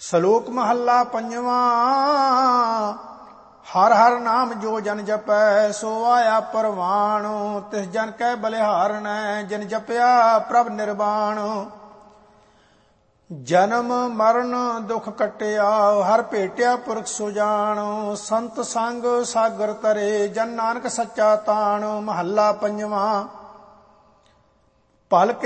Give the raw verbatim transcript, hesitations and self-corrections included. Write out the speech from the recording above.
ਸ਼ਲੋਕ ਮਹੱਲਾ ਪੰਜਵਾਂ। ਹਰ ਹਰ ਨਾਮ ਜੋ ਜਨ ਜਪੈ, ਸੋ ਆਇਆ ਪਰਵਾਣ। ਤਿਸ ਜਨ ਕੈ ਬਲਿਹਾਰਣੈ, ਜਿਨ ਜਪਿਆ ਪ੍ਰਭ ਨਿਰਵਾਣ। ਜਨਮ ਮਰਨ ਦੁਖ ਕਟਿਆ, ਹਰ ਭੇਟਿਆ ਪੁਰਖ ਸੁਜਾਨ। ਸੰਤ ਸੰਗ ਸਾਗਰ ਤਰੇ, ਜਨ ਨਾਨਕ ਸੱਚਾ ਤਾਣ। ਮਹੱਲਾ ਪੰਜਵਾਂ। ਭਲ